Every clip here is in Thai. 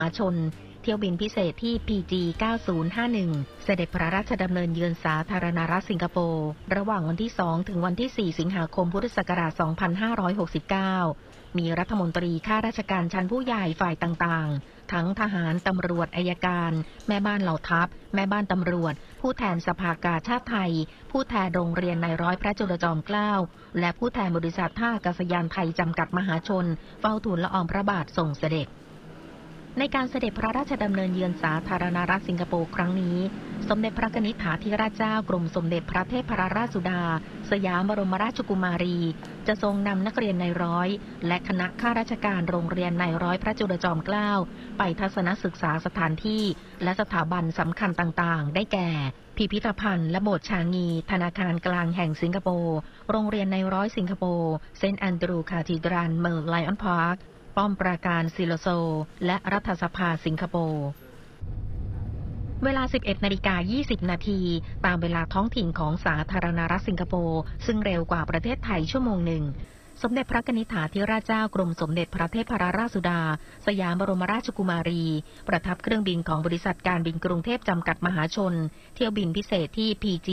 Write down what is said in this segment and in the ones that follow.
หาชนเที่ยวบินพิเศษที่ PG 9051เสด็จพระราชดำเนินเยือนสาธารณรัฐสิงคโปร์ระหว่างวันที่ 2 ถึงวันที่ 4 สิงหาคม พุทธศักราช 2569 มีรัฐมนตรีข้าราชการชั้นผู้ใหญ่ฝ่ายต่างๆ ทั้งทหารตำรวจอัยการ แม่บ้านเหล่าทัพ แม่บ้านตำรวจ ผู้แทนสภากาชาติไทย ผู้แทนโรงเรียนนายร้อยพระจุลจอมเกล้า และผู้แทนบริษัทท่าอากาศยานไทยจำกัดมหาชนเฝ้าทูลละอองพระบาททรงเสด็จในการเสด็จพระราชดำเนินเยือนสาธารณรัฐสิงคโปร์ครั้งนี้สมเด็จพระนิธิถาธิราชเจ้ากรมสมเด็จพระเทพรัตนราชสุดาสยามบรมราชกุมารีจะทรงนำนักเรียนนายร้อยและคณะข้าราชการโรงเรียนนายร้อยพระจุลจอมเกล้าไปทัศนศึกษาสถานที่และสถาบันสำคัญต่างๆได้แก่พิพิธภัณฑ์และโบสถ์ชางงีธนาคารกลางแห่งสิงคโปร์โรงเรียนนายร้อยสิงคโปร์เซนต์แอนดรูว์คาธีดรัลเมืองไลออนพาร์คป้อมปราการซิโลโซและรัฐสภาสิงคโปร์เวลา 11:20 นาทีตามเวลาท้องถิ่นของสาธารณรัฐสิงคโปร์ซึ่งเร็วกว่าประเทศไทยชั่วโมงหนึ่งสมเด็จพระนิธิถาธิราชเจ้ากรมสมเด็จพระเทพรัตนราชสุดาสยามบรมราชกุมารีประทับเครื่องบินของบริษัทการบินกรุงเทพจำกัดมหาชนเที่ยวบินพิเศษที่ PG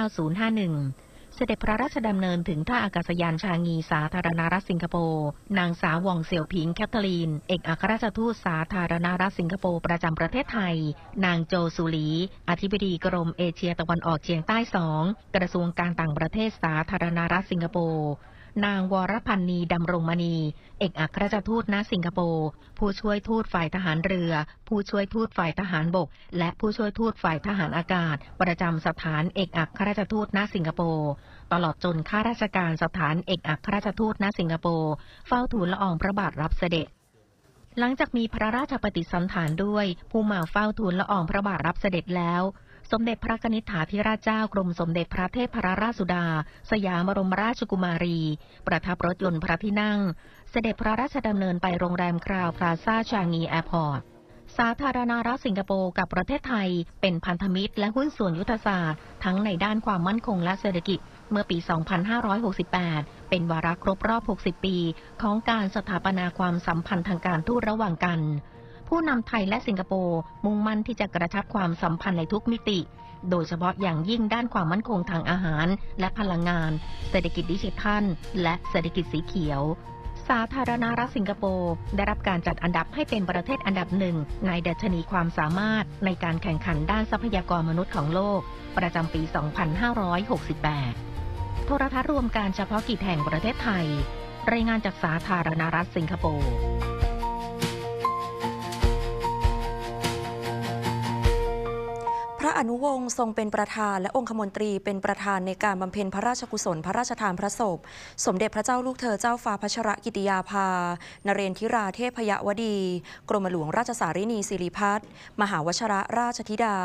9051เสด็จพระราชดำเนินถึงท่าอากาศยานชางงีสาธารณรัฐสิงคโปร์นางสาววองเสี่ยวผิงแคทเธอรีนเอกอัครราชทูตสาธารณรัฐสิงคโปร์ประจำประเทศไทยนางโจซูลีอธิบดีกรมเอเชียตะวันออกเฉียงใต้2กระทรวงการต่างประเทศสาธารณรัฐสิงคโปร์นางวรพันนีดำรงมณีเอกอัครราชทูตณสิงคโปร์ผู้ช่วยทูตฝ่ายทหารเรือผู้ช่วยทูตฝ่ายทหารบกและผู้ช่วยทูตฝ่ายทหารอากาศประจำสถานเอกอัครราชทูตณสิงคโปร์ตลอดจนข้าราชการสถานเอกอัครราชทูตณสิงคโปร์เฝ้าทูลละอองพระบาทรับเสด็จหลังจากมีพระราชปฏิสันถานด้วยผู้มาเฝ้าทูลละอองพระบาทรับเสด็จแล้วสมเด็จพระนิธิถาธิราชเจ้ากรมสมเด็จพระเทพรัตนราชสุดาสยามบรมราชกุมารีประทับรถยนต์พระที่นั่งเสด็จพระราชดำเนินไปโรงแรมคราวพลาซ่าชางงีแอร์พอร์ตสาธารณรัฐสิงคโปร์กับประเทศไทยเป็นพันธมิตรและหุ้นส่วนยุทธศาสตร์ทั้งในด้านความมั่นคงและเศรษฐกิจเมื่อปี 2568 เป็นวาระครบรอบ 60 ปีของการสถาปนาความสัมพันธ์ทางการทูตระหว่างกันผู้นำไทยและสิงคโปร์มุ่งมั่นที่จะกระชับความสัมพันธ์ในทุกมิติโดยเฉพาะอย่างยิ่งด้านความมั่นคงทางอาหารและพลังงานเศรษฐกิจดิจิทัลและเศรษฐกิจสีเขียวสาธารณรัฐสิงคโปร์ได้รับการจัดอันดับให้เป็นประเทศอันดับหนึ่งในดัชนีความสามารถในการแข่งขันด้านทรัพยากรมนุษย์ของโลกประจำปี 2568 โทรทัศน์รวมการเฉพาะกิจแห่งประเทศไทยรายงานจากสาธารณรัฐสิงคโปร์พระอนุวงศ์ทรงเป็นประธานและองคมนตรีเป็นประธานในการบำเพ็ญพระราชกุศลพระราชทานพระศพสมเด็จพระเจ้าลูกเธอเจ้าฟ้าพัชรกิติยาภานเรนทิราเทพยวดีกรมหลวงราชสารินีสิริพัฒน์มหาวชรราชธิดา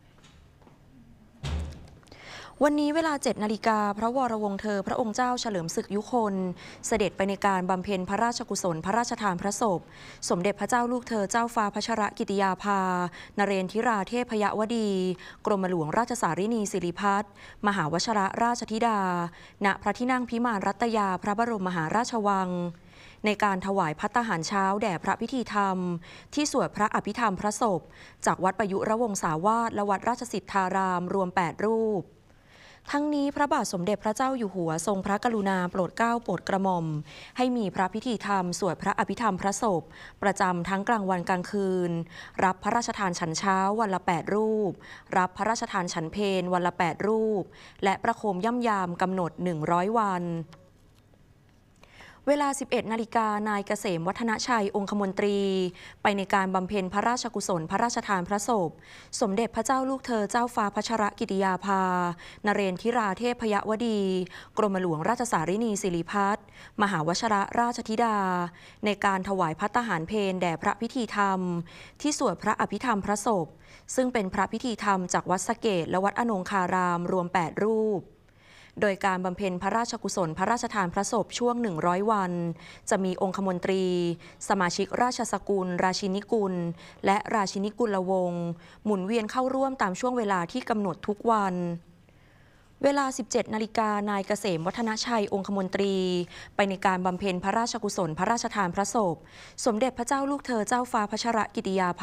วันนี้เวลา 7 นาฬิกาพระวรวงศ์เธอพระองค์เจ้าเฉลิมศึกยุคนเสด็จไปในการบำเพ็ญพระราชกุศลพระราชทานพระศพสมเด็จพระเจ้าลูกเธอเจ้าฟ้าพัชรกิติยาภานเรนทิราเทพยวดีกรมหลวงราชสารินีสิริพัฒน์มหาวชรราชธิดาณพระที่นั่งพิมานรัตยาพระบรมมหาราชวังในการถวายภัตตาหารเช้าแด่พระพิธีธรรมที่สวดพระอภิธรรมพระศพจากวัดประยุรวงศาวาสและวัดราชสิทธารามรวม 8 รูปทั้งนี้พระบาทสมเด็จพระเจ้าอยู่หัวทรงพระกรุณาโปรดเกล้าโปรดกระหม่อมให้มีพระพิธีธรรมสวดพระอภิธรรมพระศพประจำทั้งกลางวันกลางคืนรับพระราชทานฉันเช้าวันละ 8 รูปรับพระราชทานฉันเพลวันละ 8 รูปและประโคมย่ำยามกำหนด 100 วันเวลา 11 นาฬิกานายเกษมวัฒนชัยองคมนตรีไปในการบำเพ็ญพระราชกุศลพระราชทานพระศพสมเด็จพระเจ้าลูกเธอเจ้าฟ้าพัชรกิติยาภานเรนทิราเทพยวดีกรมหลวงราชสารินีสิริพัฒน์มหาวชรราชธิดาในการถวายภัตตาหารเพลแด่พระพิธีธรรมที่สวดพระอภิธรรมพระศพซึ่งเป็นพระพิธีธรรมจากวัดสะเกษและวัดอนงคารามรวม 8 รูปโดยการบำเพ็ญพระราชกุศลพระราชทานพระศพช่วง 100 วันจะมีองคมนตรีสมาชิกราชสกุลราชินีกุลและราชินีกุลวงศ์หมุนเวียนเข้าร่วมตามช่วงเวลาที่กำหนดทุกวันเวลา 17 นาฬิกานายเกษมวัฒนชัยองคมนตรีไปในการบำเพ็ญพระราชกุศลพระราชทานพระศพสมเด็จพระเจ้าลูกเธอเจ้าฟ้าพัชรกิติยาภ